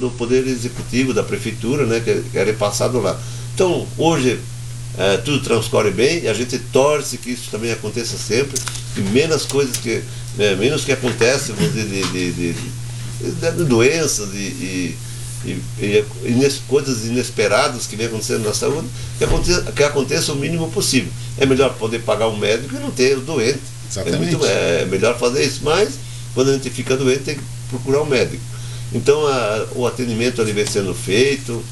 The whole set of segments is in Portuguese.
do Poder Executivo, da Prefeitura, né, que é repassado lá. Então, hoje, tudo transcorre bem e a gente torce que isso também aconteça sempre, e menos coisas menos que acontecem, vamos dizer, de doenças e coisas inesperadas que vem acontecendo na saúde, que aconteça o mínimo possível. É melhor poder pagar um médico e não ter o doente. Exatamente. É melhor fazer isso, mas quando a gente fica doente tem que procurar um médico. Então o atendimento ali vem sendo feito,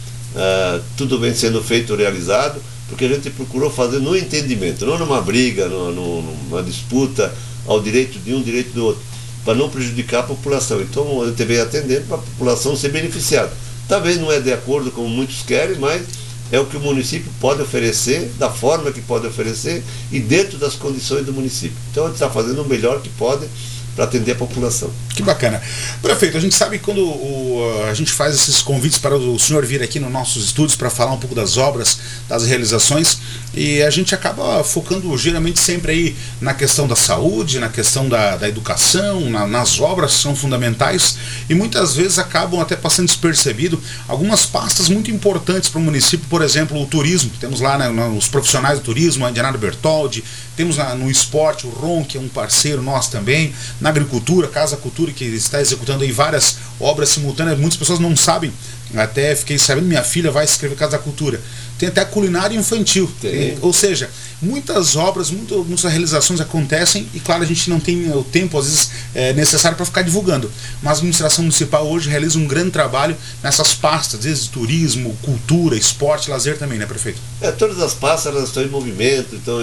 tudo vem sendo feito, realizado, porque a gente procurou fazer no entendimento, não numa briga, numa disputa ao direito de um, direito do outro, para não prejudicar a população. Então a gente vem atendendo para a população ser beneficiada. Talvez não é de acordo com muitos querem, mas é o que o município pode oferecer, da forma que pode oferecer e dentro das condições do município. Então a gente está fazendo o melhor que pode para atender a população. Que bacana. Prefeito, a gente sabe que quando a gente faz esses convites para o senhor vir aqui nos nossos estúdios para falar um pouco das obras, das realizações, e a gente acaba focando geralmente sempre aí na questão da saúde, na questão da educação, nas obras que são fundamentais, e muitas vezes acabam até passando despercebido algumas pastas muito importantes para o município, por exemplo, o turismo. Temos lá, né, os profissionais do turismo, a Indianara Bertoldi, temos no esporte o RON, que é um parceiro nosso também, na agricultura, Casa Cultura, que está executando aí várias obras simultâneas. Muitas pessoas não sabem, até fiquei sabendo, minha filha vai escrever Casa Cultura. Tem até culinária infantil, ou seja, muitas obras, muitas realizações acontecem e claro, a gente não tem o tempo às vezes necessário para ficar divulgando, mas a administração municipal hoje realiza um grande trabalho nessas pastas, às vezes turismo, cultura, esporte, lazer também, né, prefeito? Todas as pastas elas estão em movimento, estão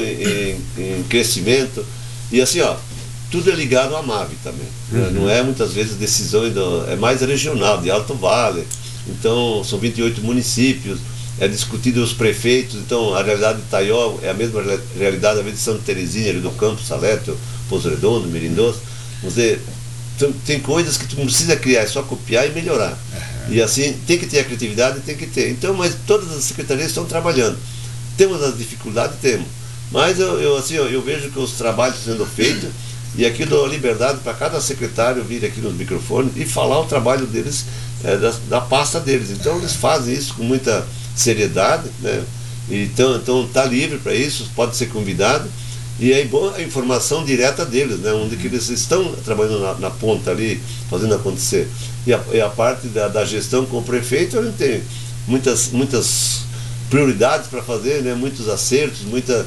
em crescimento, e assim, tudo é ligado à MAV também. Não é muitas vezes decisões, é mais regional, de Alto Vale. Então são 28 municípios, é discutido os prefeitos. Então a realidade de Itaió é a mesma realidade de Santa Terezinha, ali do Campo, Salete, Pouso Redondo, Merindoso. Você tem coisas que tu não precisa criar, é só copiar e melhorar. E assim, tem que ter a criatividade, tem que ter. Então, mas todas as secretarias estão trabalhando. Temos as dificuldades? Temos. Mas eu vejo que os trabalhos sendo feitos, e aqui dou liberdade para cada secretário vir aqui nos microfones e falar o trabalho deles, da pasta deles. Então eles fazem isso com muita seriedade, né? Então está livre para isso, pode ser convidado, e é boa a informação direta deles, né? Onde que eles estão trabalhando na ponta ali, fazendo acontecer. E a parte da gestão com o prefeito, a gente tem muitas prioridades para fazer, né? Muitos acertos, muitas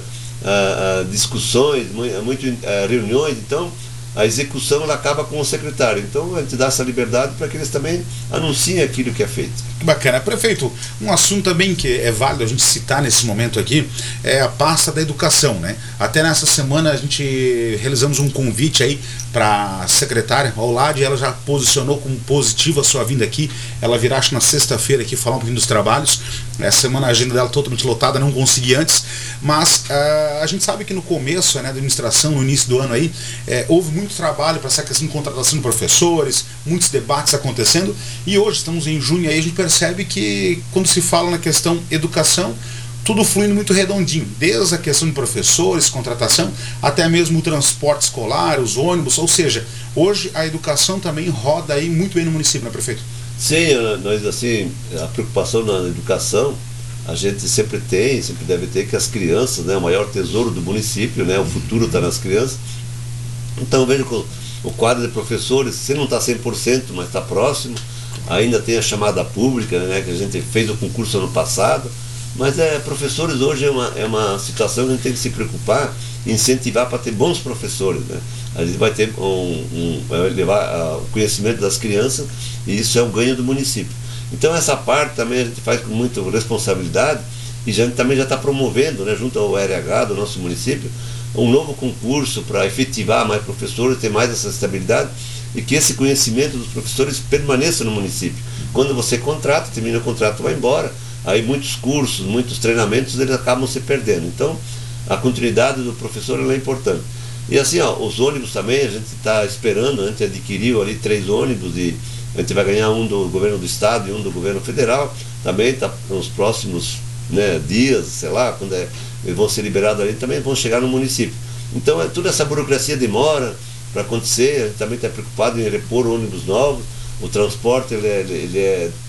discussões, muitas reuniões. Então a execução ela acaba com o secretário. Então a gente dá essa liberdade para que eles também anunciem aquilo que é feito. Bacana. Prefeito, um assunto também que é válido a gente citar nesse momento aqui é a pasta da educação, né? Até nessa semana a gente realizamos um convite aí para a secretária Aulade, ela já posicionou como positiva a sua vinda aqui. Ela virá, acho, na sexta-feira aqui falar um pouquinho dos trabalhos. Essa semana a agenda dela totalmente lotada, não consegui antes, mas a gente sabe que no começo, né, da administração, no início do ano aí, houve muito trabalho para essa questão de contratação de professores, muitos debates acontecendo, e hoje estamos em junho aí, a gente percebe que quando se fala na questão educação, tudo fluindo muito redondinho, desde a questão de professores, contratação, até mesmo o transporte escolar, os ônibus, ou seja, hoje a educação também roda aí muito bem no município, né, prefeito? Sim, nós assim, a preocupação na educação, a gente sempre deve ter, que as crianças, né, o maior tesouro do município, né, o futuro está nas crianças. Então vejo que o quadro de professores, se não está 100%, mas está próximo, ainda tem a chamada pública, né, que a gente fez o concurso ano passado, mas professores hoje é uma situação que a gente tem que se preocupar e incentivar para ter bons professores, né? A gente vai ter vai levar o conhecimento das crianças, e isso é um ganho do município. Então essa parte também a gente faz com muita responsabilidade, e a gente também já está promovendo, né, junto ao RH do nosso município, um novo concurso para efetivar mais professores, ter mais essa estabilidade, e que esse conhecimento dos professores permaneça no município. Quando você contrata, termina o contrato, vai embora, aí muitos cursos, muitos treinamentos, eles acabam se perdendo. Então a continuidade do professor ela é importante. E assim, os ônibus também, a gente está esperando, a gente adquiriu ali 3 ônibus, e a gente vai ganhar um do governo do estado e um do governo federal, também está nos próximos, né, dias, sei lá, quando eles vão ser liberados ali, também vão chegar no município. Então toda essa burocracia demora para acontecer, a gente também está preocupado em repor ônibus novos, o transporte ele é